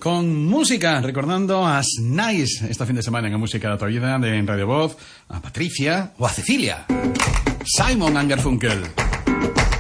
con música, recordando a Nice este fin de semana en la música de tu vida en Radio Voz, a Patricia o a Cecilia. Simon & Garfunkel.